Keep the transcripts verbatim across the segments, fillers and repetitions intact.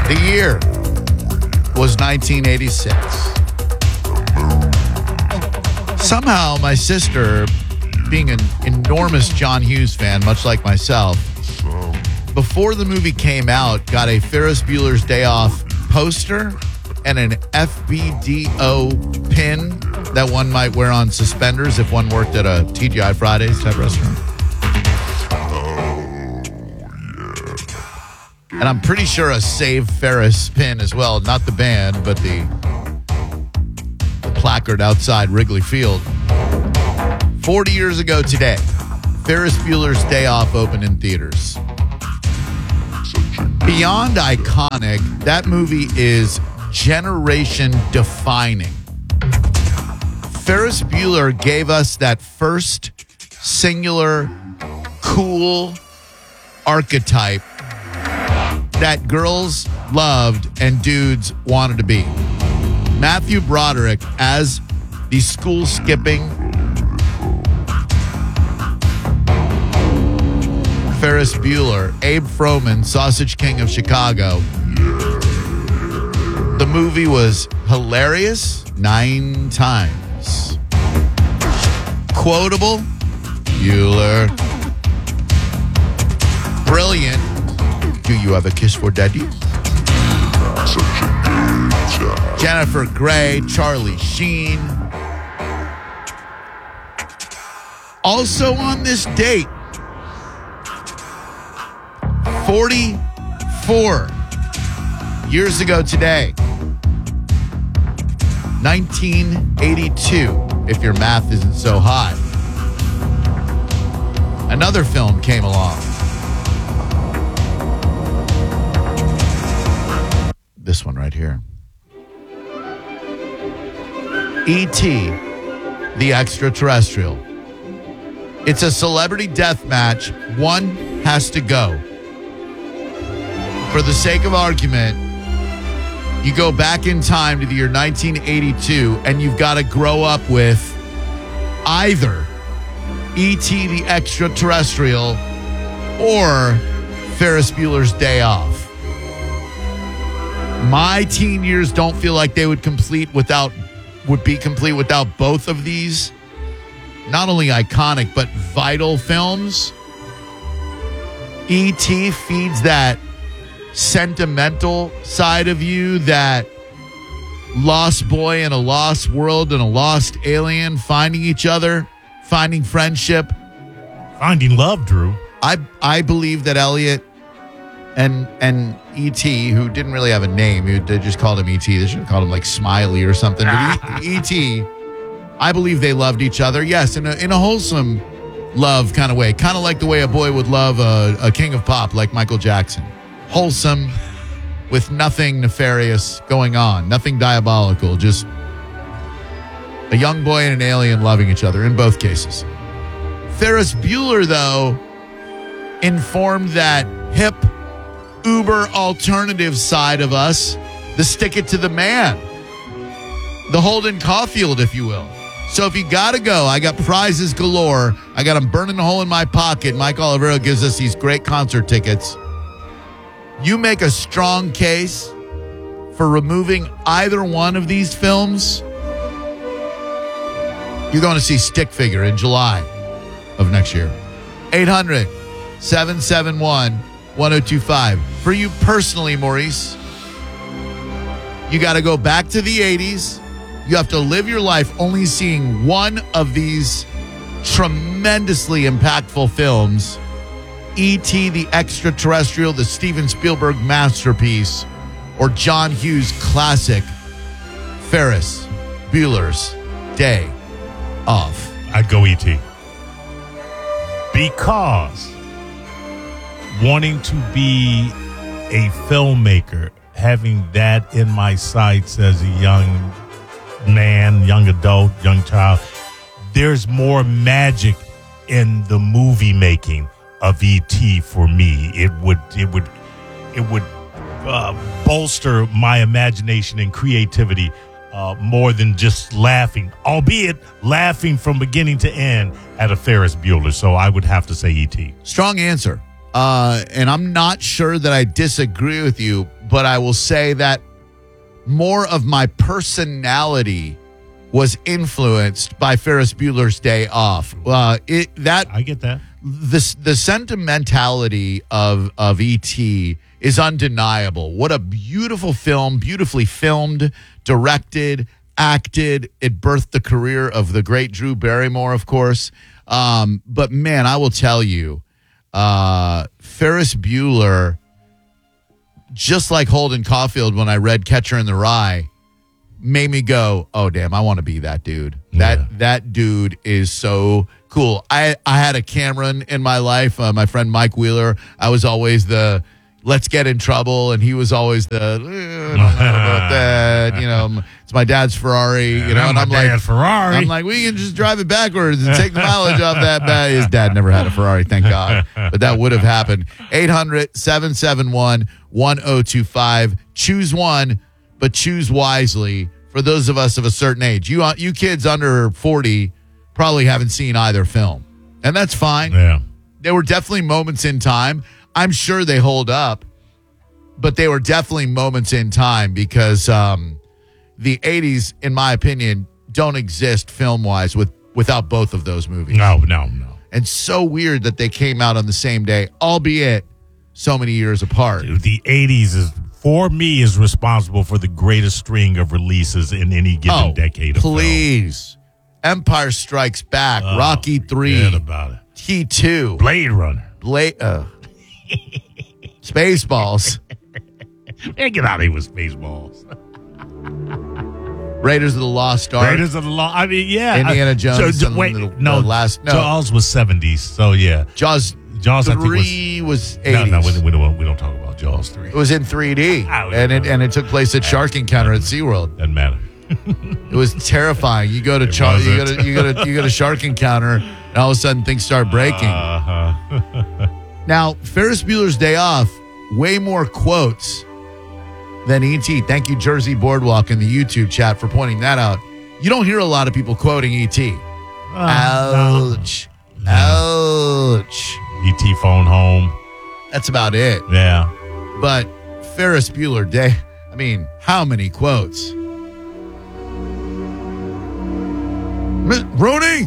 The year was nineteen eighty-six. Somehow, my sister, being an enormous John Hughes fan, much like myself, before the movie came out, got a Ferris Bueller's Day Off poster and an F B D O pin that one might wear on suspenders if one worked at a T G I Fridays type restaurant. And I'm pretty sure a Save Ferris pin as well. Not the band, but the, the placard outside Wrigley Field. forty years ago today, Ferris Bueller's Day Off opened in theaters. Beyond iconic, that movie is generation defining. Ferris Bueller gave us that first singular, cool archetype that girls loved and dudes wanted to be. Matthew Broderick as the school skipping Ferris Bueller, Abe Froman, Sausage King of Chicago. The movie was hilarious nine times. Quotable, Bueller. Brilliant. Do you have a kiss for daddy? Jennifer Grey, Charlie Sheen. Also on this date, forty-four years ago today, nineteen eighty-two, if your math isn't so high, another film came along. This one right here. E T the Extraterrestrial. It's a celebrity death match. One has to go. For the sake of argument, you go back in time to the year nineteen eighty-two and you've got to grow up with either E T the Extraterrestrial or Ferris Bueller's Day Off. My teen years don't feel like they would complete without would be complete without both of these not only iconic but vital films. E T feeds that sentimental side of you, that lost boy in a lost world and a lost alien finding each other, finding friendship, finding love, Drew. I I believe that Elliot and and E T, who didn't really have a name, they just called him E T. They should have called him like Smiley or something. But E T, I believe they loved each other. Yes, in a in a wholesome love kind of way, kind of like the way a boy would love a, a king of pop like Michael Jackson. Wholesome, with nothing nefarious going on, nothing diabolical, just a young boy and an alien loving each other in both cases. Ferris Bueller, though, informed that hip, uber alternative side of us, the stick it to the man, the Holden Caulfield, if you will. So if you got to go, I got prizes galore. I got them burning a hole in my pocket. Mike Olivero gives us these great concert tickets. You make a strong case for removing either one of these films, you're going to see Stick Figure in July of next year. eight hundred, seven seven one, one oh two five. For you personally, Maurice, you got to go back to the eighties. You have to live your life only seeing one of these tremendously impactful films. E T the Extraterrestrial, the Steven Spielberg masterpiece, or John Hughes classic, Ferris Bueller's Day Off. I'd go E T. Because wanting to be a filmmaker, having that in my sights as a young man, young adult, young child, there's more magic in the movie making of E T for me. It would, it would, it would uh, bolster my imagination and creativity uh, more than just laughing, albeit laughing from beginning to end at a Ferris Bueller. So I would have to say E T. Strong answer. Uh, and I'm not sure that I disagree with you, but I will say that more of my personality was influenced by Ferris Bueller's Day Off. Uh, it that I get that. the the sentimentality of of E T is undeniable. What a beautiful film, beautifully filmed, directed, acted. It birthed the career of the great Drew Barrymore, of course. Um, but man, I will tell you, uh, Ferris Bueller, just like Holden Caulfield when I read Catcher in the Rye, made me go, oh, damn, I want to be that dude. That Yeah. that dude is so cool. I, I had a Cameron in my life, uh, my friend Mike Wheeler. I was always the let's get in trouble, and he was always the, eh, I don't know about that. You know, it's my dad's Ferrari. You know, and my I'm like, dad's Ferrari. I'm like, we can just drive it backwards and take the mileage off that bad. His dad never had a Ferrari, thank God. But that would have happened. eight hundred, seven seven one, one oh two five. Choose one, but choose wisely for those of us of a certain age. You you kids under forty probably haven't seen either film. And that's fine. Yeah. There were definitely moments in time. I'm sure they hold up, but they were definitely moments in time because um, the eighties, in my opinion, don't exist film-wise with without both of those movies. No, no, no. And so weird that they came out on the same day, albeit so many years apart. Dude, the eighties is, for me, is responsible for the greatest string of releases in any given Oh, decade of film. please. Empire Strikes Back, Oh, Rocky three, forget about it. T two, Blade Runner. Blade, uh, Spaceballs, Man, get out of here with Spaceballs. Raiders of the Lost Ark. Raiders of the Law. I mean, yeah. Indiana I- Jones So, and wait, the- no, the last- no. Jaws was seventies. So yeah, Jaws, Jaws I think, three was, no, eighties. no, we, we don't. We don't talk about Jaws three. It was in three D, Ah, and it and it took place at Shark Encounter at SeaWorld. Doesn't matter. It was terrifying. You go to Char- you go wasn't. to you go to you go to Shark Encounter, and all of a sudden things start breaking. Uh-huh. Now, Ferris Bueller's Day Off, way more quotes than E T. Thank you, Jersey Boardwalk, in the YouTube chat for pointing that out. You don't hear a lot of people quoting E T. Uh, Ouch. Ouch. E T phone home. That's about it. Yeah. But Ferris Bueller Day, I mean, how many quotes? Miss Rooney?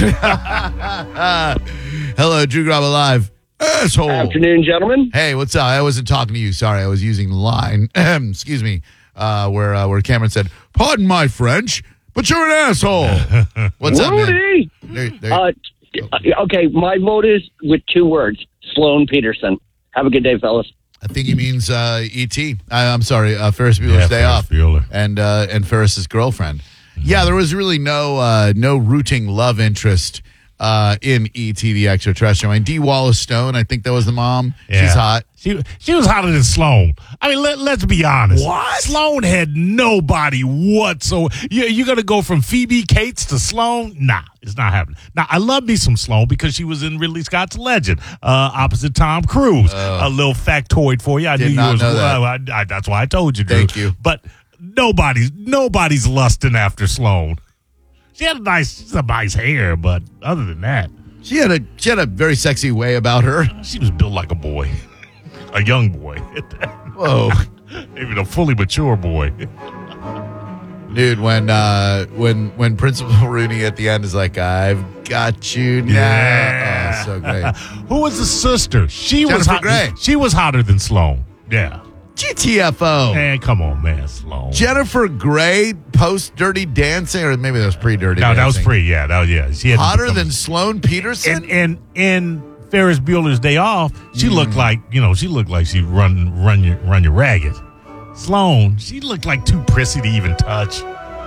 Hello, Drew Graba Live. Asshole. Afternoon, gentlemen. Hey, what's up? I wasn't talking to you. Sorry, I was using the line. Excuse me. Uh, where uh, where Cameron said, "Pardon my French, but you're an asshole." What's up, man? Rudy. There, there, Uh, okay, my vote is with two words: Sloan Peterson. Have a good day, fellas. I think he means uh, E T. I, I'm sorry, uh, Ferris Bueller's Yeah, Day Ferris Off, Bueller. and uh, and Ferris's girlfriend. Yeah, there was really no uh, no rooting love interest uh, in E T the Extraterrestrial. I mean, Dee Wallace Stone, I think that was the mom. Yeah. She's hot. She she was hotter than Sloan. I mean, let, let's be honest. What? Sloan had nobody whatsoever. You, you're going to go from Phoebe Cates to Sloan? Nah, it's not happening. Now, I love me some Sloan because she was in Ridley Scott's Legend, uh, opposite Tom Cruise. a little factoid for you. I Did knew not you was, know that. well, I, I, that's why I told you, Drew. Thank you. But nobody's nobody's lusting after Sloan. She had a nice, she's a nice hair, but other than that, She had a she had a very sexy way about her. she was built like a boy, a young boy. Whoa. Even a fully mature boy. Dude, when uh, when when Principal Rooney at the end is like, "I've got you now," Yeah. oh, so great. Who was the sister? She was Jennifer hot, Grey. She was hotter than Sloan. Yeah. G T F O. Man, come on, man, Sloan. Jennifer Grey post Dirty Dancing, or maybe that was pre Dirty. no, Dancing. that was free. Yeah, that was yeah. She had Hotter than Sloane Peterson. and and in Ferris Bueller's Day Off, she Mm. looked like you know she looked like she run run you run you ragged. Sloan, she looked like too prissy to even touch.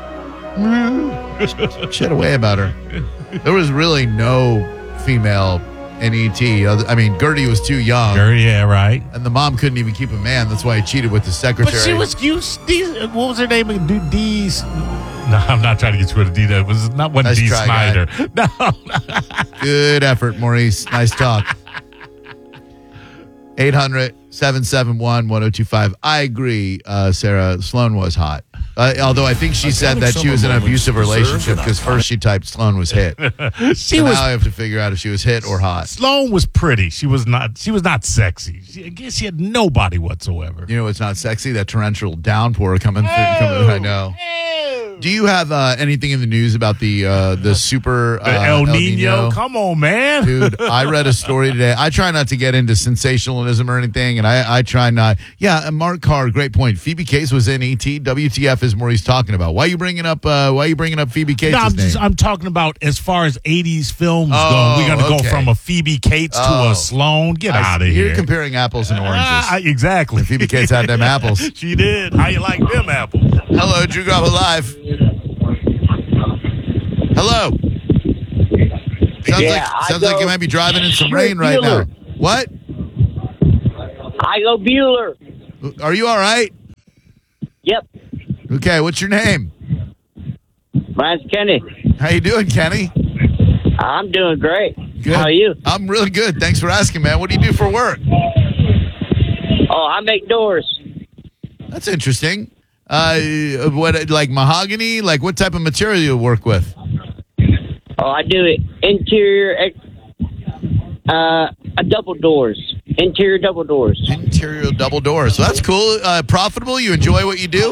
She had a way about her. There was really no female in E T. I mean, Gertie was too young, Girl, yeah, right. and the mom couldn't even keep a man. That's why he cheated with the secretary. But she was used. These, what was her name? D. D's. No, I'm not trying to get rid of D. That was not one Nice D. try, Snyder. No. Good effort, Maurice. Nice talk. eight hundred, seven seven one, one oh two five. I agree, uh, Sarah. Sloane was hot. Uh, although I think she said that she was in an abusive relationship because first she typed Sloan was hit. She so was. now I have to figure out if she was hit or hot. Sloan was pretty. She was not. She was not sexy. She, I guess she had nobody whatsoever. You know what's not sexy? That torrential downpour coming through. Coming, I know. Do you have uh, anything in the news about the uh, the super uh, The El, El Nino? Nino? Come on, man. Dude, I read a story today. I try not to get into sensationalism or anything, and I, I try not. Yeah, and Mark Carr, great point. Phoebe Case was in E T. W T F is Maurice talking about. Why are you bringing up? Uh, why are you bringing up Phoebe Cates' No, I'm, name? just, I'm talking about as far as eighties films Oh, go. We're going to okay. go from a Phoebe Cates Oh. to a Sloan. Get I- out of You're here. comparing apples and oranges. Ah, exactly. Phoebe Cates had them apples. She did. How you like them apples? Hello, Drew Graba Live. Hello. Sounds Yeah, like I sounds like go you might be driving in some straight rain right now. Bueller. What? I go Bueller. Are you all right? Yep. Okay, what's your name? Mine's Kenny. How you doing, Kenny? I'm doing great. Good. How are you? I'm really good. Thanks for asking, man. What do you do for work? Oh, I make doors. That's interesting. Uh, what like mahogany? Like what type of material you work with? Oh, I do it interior, ex- uh, a double doors, interior double doors. Interior double doors. So that's cool. Uh, profitable. You enjoy what you do?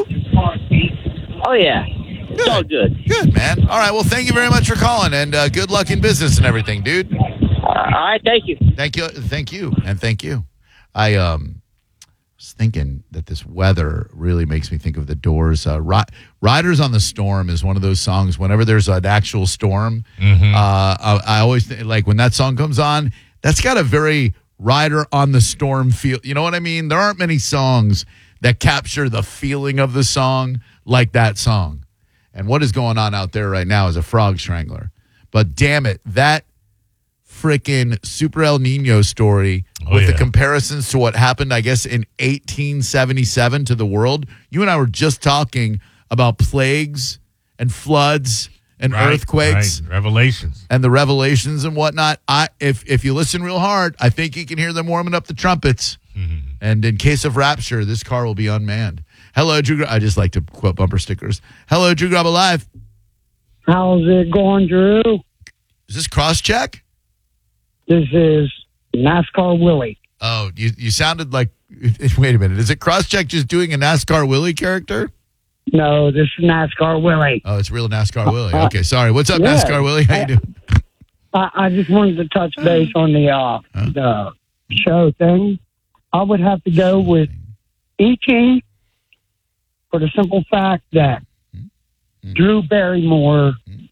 Oh yeah, it's all good. Good, man. All right. Well, thank you very much for calling, and uh, good luck in business and everything, dude. Uh, all right, thank you. Thank you. Thank you. And thank you. I um was thinking that this weather really makes me think of the Doors. Uh, Ri- Riders on the Storm is one of those songs. Whenever there's an actual storm, Mm-hmm. uh, I, I always think, like when that song comes on, that's got a very Rider on the Storm feel. You know what I mean? There aren't many songs that capture the feeling of the song like that song. And what is going on out there right now is a frog strangler. But damn it, that freaking Super El Nino story Oh, with the yeah. comparisons to what happened, I guess, in eighteen seventy-seven to the world. You and I were just talking about plagues and floods and Right, earthquakes right. Revelations. and the revelations and whatnot. I if if you listen real hard, I think you can hear them warming up the trumpets. And in case of rapture, this car will be unmanned. Hello, Drew. Gra- I just like to quote bumper stickers. Hello, Drew Graba Live. How's it going, Drew? Is this cross-check? This is NASCAR Willie. Oh, you you sounded like. Wait a minute. Is it cross-check just doing a NASCAR Willie character? No, this is NASCAR Willie. Oh, it's real NASCAR Willie. Okay, sorry. What's up, Yeah. NASCAR Willie? How you doing? I, I just wanted to touch base on the uh, Huh? the show thing. I would have to go with E T for the simple fact that Mm-hmm. Drew Barrymore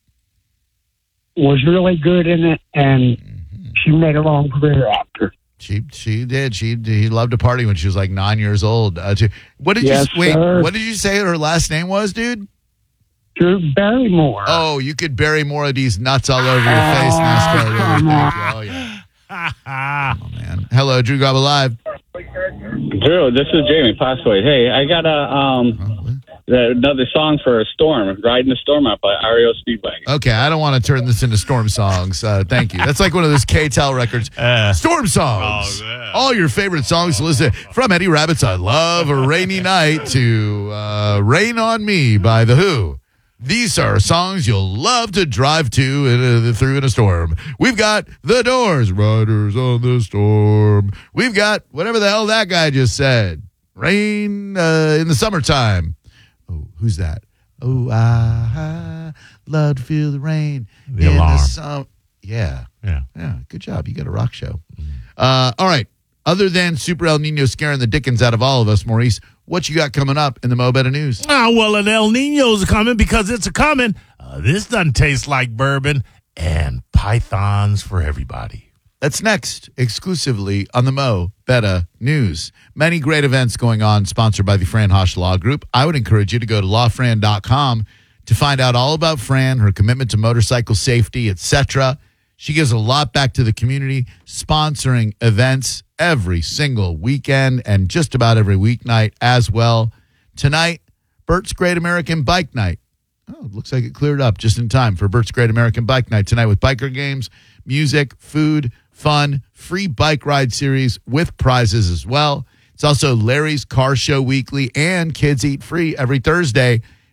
was really good in it, and Mm-hmm. she made a long career after. She she did. She he loved to party when she was like nine years old. Uh, she- what did Yes, you wait? sir. What did you say her last name was, dude? Drew Barrymore. Oh, you could bury more of these nuts all over your face, Oh, NASCAR Willie. come Thank you. Oh yeah. Oh man. Hello, Drew Graba Live. Drew, this is Jamie Passway. Hey, I got a um Oh, what? another song for a storm, "Riding the Storm Out" by R E O Speedwagon. Okay, I don't want to turn this into storm songs. Uh, thank you. That's like one of those K-Tel records. Uh, Storm songs. Oh, yeah. All your favorite songs to listen from Eddie Rabbit's I Love a Rainy Night to uh, Rain on Me by The Who. These are songs you'll love to drive to in a, through in a storm. We've got The Doors, Riders on the Storm. We've got whatever the hell that guy just said. Rain uh, in the summertime. Oh, who's that? Oh, I love to feel the rain The in alarm. the summer. Yeah. yeah. Yeah, good job. You got a rock show. Uh, all right. Other than Super El Nino scaring the dickens out of all of us, Maurice, what you got coming up in the Mo Better News? Ah, well, an El Nino's coming because it's a coming. Uh, this doesn't taste like bourbon, and pythons for everybody. That's next, exclusively on the Mo Better News. Many great events going on, sponsored by the Fran Hosh Law Group. I would encourage you to go to law fran dot com to find out all about Fran, her commitment to motorcycle safety, et cetera. She gives a lot back to the community, sponsoring events every single weekend and just about every weeknight as well. Tonight, Bert's Great American Bike Night. Oh, it looks like it cleared up just in time for Bert's Great American Bike Night tonight with biker games, music, food, fun, free bike ride series with prizes as well. It's also Larry's Car Show Weekly and Kids Eat Free every Thursday.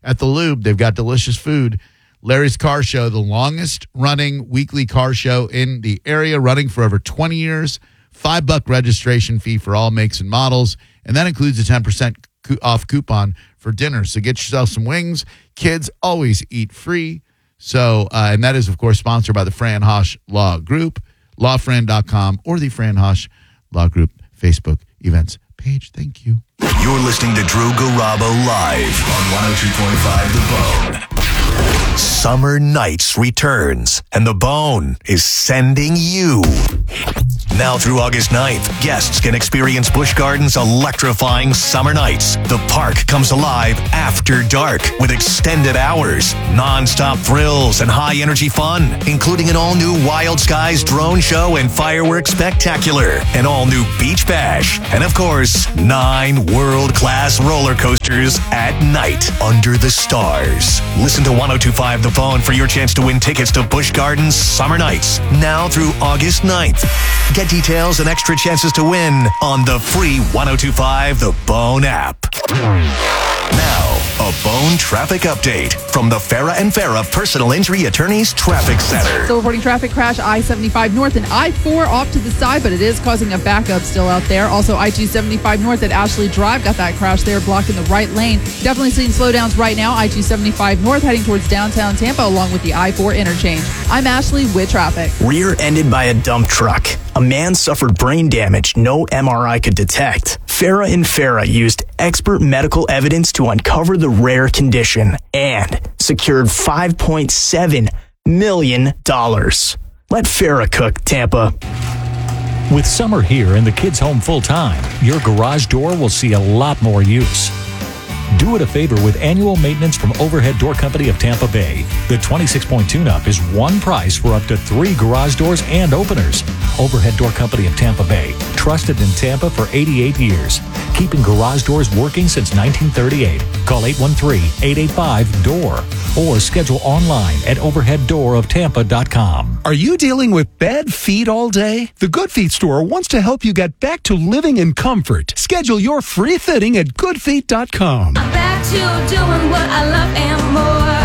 at the Lube. They've got delicious food. Larry's Car Show, the longest running weekly car show in the area, running for over twenty years. Five buck registration fee for all makes and models. And that includes a ten percent off coupon for dinner. So get yourself some wings. Kids always eat free. So, uh, and that is, of course, sponsored by the Fran Hosh Law Group, law fran dot com, or the Fran Hosh Law Group Facebook events page. Thank you. You're listening to Drew Garabo live on one oh two point five The Bone. Summer Nights returns, and The Bone is sending you. Now through August ninth, guests can experience Busch Gardens' electrifying summer nights. The park comes alive after dark with extended hours, non-stop thrills, and high-energy fun, including an all-new Wild Skies drone show and fireworks spectacular, an all-new beach bash, and of course, nine world-class roller coasters at night under the stars. Listen to one oh two point five The Bone for your chance to win tickets to Busch Gardens Summer Nights, now through August ninth. Get details and extra chances to win on the free one oh two point five The Bone app. Now, a Bone traffic update from the Farah and Farah Personal Injury Attorneys Traffic Center. Still reporting traffic crash I seventy-five north and I four off to the side, but it is causing a backup still out there. Also, I two seventy-five north at Ashley Drive. Got that crash there blocking the right lane. Definitely seeing slowdowns right now. I two seventy-five north heading towards downtown Tampa along with the I four interchange. I'm Ashley with traffic. Rear-ended by a dump truck. A man suffered brain damage no M R I could detect. Farah and Farah used expert medical evidence to uncover the rare condition and secured five point seven million dollars. Let Farah cook, Tampa. With summer here and the kids home full-time, your garage door will see a lot more use. Do it a favor with annual maintenance from Overhead Door Company of Tampa Bay. The twenty-six point tune-up is one price for up to three garage doors and openers. Overhead Door Company of Tampa Bay, trusted in Tampa for eighty-eight years, keeping garage doors working since nineteen thirty-eight. Call eight one three, eight eight five, D O O R or schedule online at overhead door of tampa dot com. Are you dealing with bad feet all day? The Good Feet store wants to help you get back to living in comfort. Schedule your free fitting at good feet dot com. I'm back to doing what I love and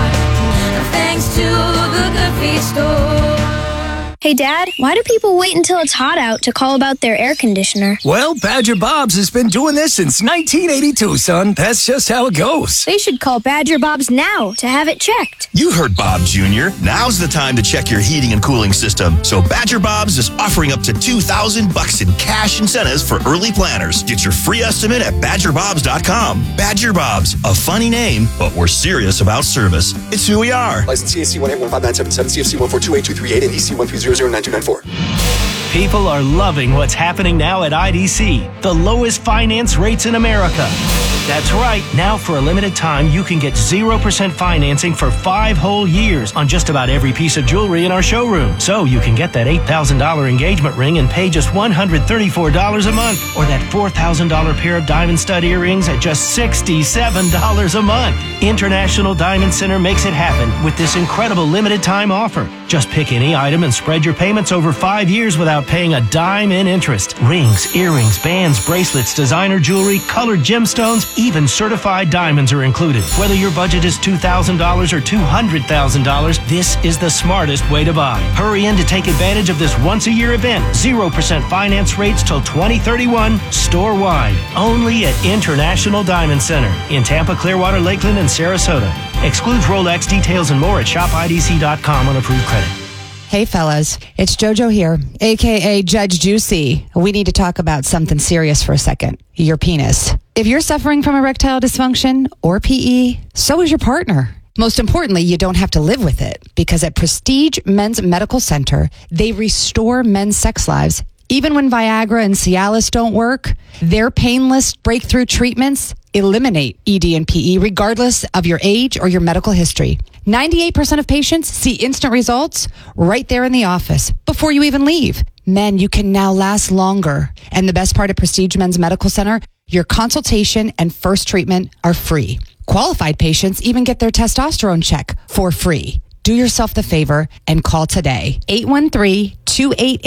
more, thanks to the Good Feet store. Hey, Dad, why do people wait until it's hot out to call about their air conditioner? Well, Badger Bob's has been doing this since nineteen eighty-two, son. That's just how it goes. They should call Badger Bob's now to have it checked. You heard Bob Junior Now's the time to check your heating and cooling system. So Badger Bob's is offering up to two thousand bucks in cash incentives for early planners. Get your free estimate at badger bobs dot com. Badger Bob's, a funny name, but we're serious about service. It's who we are. License C A C one eight one five nine seven seven, C F C one four two eight two three eight, and E C one three zero zero nine two nine four. People are loving what's happening now at I D C, the lowest finance rates in America. That's right. Now, for a limited time, you can get zero percent financing for five whole years on just about every piece of jewelry in our showroom. So you can get that eight thousand dollars engagement ring and pay just one hundred thirty-four dollars a month, or that four thousand dollars pair of diamond stud earrings at just sixty-seven dollars a month. International Diamond Center makes it happen with this incredible limited time offer. Just pick any item and spread your payments over five years without paying a dime in interest. Rings, earrings, bands, bracelets, designer jewelry, colored gemstones, even certified diamonds are included. Whether your budget is two thousand dollars or two hundred thousand dollars, this is the smartest way to buy. Hurry in to take advantage of this once-a-year event. zero percent finance rates till twenty thirty-one, store-wide. Only at International Diamond Center in Tampa, Clearwater, Lakeland, and Sarasota. Excludes Rolex. Details and more at shop I D C dot com on approved credit. Hey fellas, it's JoJo here, aka Judge Juicy. We need to talk about something serious for a second. Your penis. If you're suffering from erectile dysfunction or P E, so is your partner. Most importantly, you don't have to live with it, because at Prestige Men's Medical Center, they restore men's sex lives. Even when Viagra and Cialis don't work, their painless breakthrough treatments eliminate E D and P E regardless of your age or your medical history. ninety-eight percent of patients see instant results right there in the office before you even leave. Men, you can now last longer. And the best part of Prestige Men's Medical Center, your consultation and first treatment are free. Qualified patients even get their testosterone check for free. Do yourself the favor and call today. eight one three, two eight eight,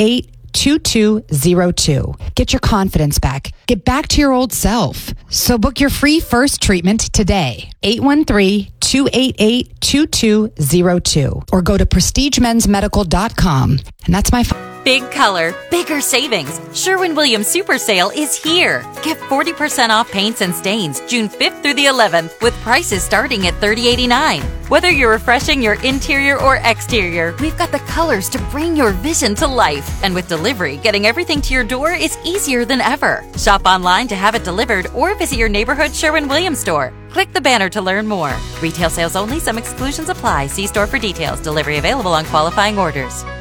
two two zero two. Get your confidence back. Get back to your old self. So book your free first treatment today. eight one three, two eight eight, two two zero two. Or go to prestige mens medical dot com. And that's my phone. Big color, bigger savings. Sherwin-Williams Super Sale is here. Get forty percent off paints and stains June fifth through the eleventh with prices starting at thirty eighty-nine. Whether you're refreshing your interior or exterior, we've got the colors to bring your vision to life. And with delivery, getting everything to your door is easier than ever. Shop online to have it delivered or visit your neighborhood Sherwin-Williams store. Click the banner to learn more. Retail sales only. Some exclusions apply. See store for details. Delivery available on qualifying orders.